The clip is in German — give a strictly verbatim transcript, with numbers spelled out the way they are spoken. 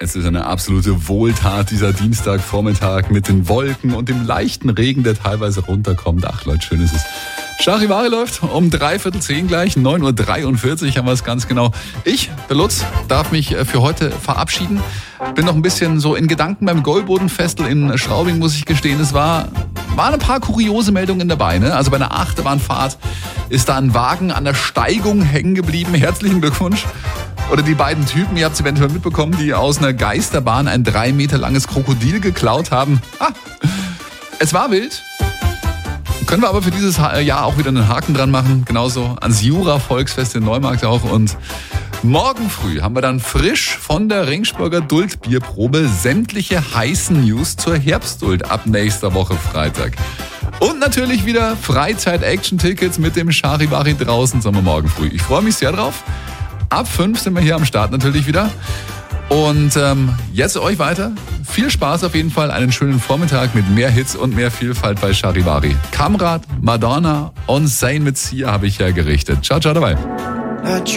Es ist eine absolute Wohltat, dieser Dienstagvormittag mit den Wolken und dem leichten Regen, der teilweise runterkommt. Ach Leute, schön ist es. Charivari läuft um dreiviertel zehn gleich, neun Uhr dreiundvierzig haben wir es ganz genau. Ich, der Lutz, darf mich für heute verabschieden. Bin noch ein bisschen so in Gedanken beim Goldbodenfestival in Straubing, muss ich gestehen. Es war, waren ein paar kuriose Meldungen dabei. Ne? Also bei einer Achterbahnfahrt ist da ein Wagen an der Steigung hängen geblieben. Herzlichen Glückwunsch. Oder die beiden Typen, ihr habt es eventuell mitbekommen, die aus einer Geisterbahn ein drei Meter langes Krokodil geklaut haben. Ah, es war wild. Können wir aber für dieses Jahr auch wieder einen Haken dran machen. Genauso ans Jura-Volksfest in Neumarkt auch. Und morgen früh haben wir dann frisch von der Ringsburger Duld-Bierprobe sämtliche heißen News zur Herbstduld ab nächster Woche Freitag. Und natürlich wieder Freizeit-Action-Tickets mit dem Charivari draußen, sagen wir morgen früh. Ich freue mich sehr drauf. Ab fünf sind wir hier am Start natürlich wieder. Und ähm, jetzt euch weiter. Viel Spaß auf jeden Fall. Einen schönen Vormittag mit mehr Hits und mehr Vielfalt bei Charivari. Kamrat, Madonna und Zayn mit Sia habe ich ja gerichtet. Ciao, ciao dabei.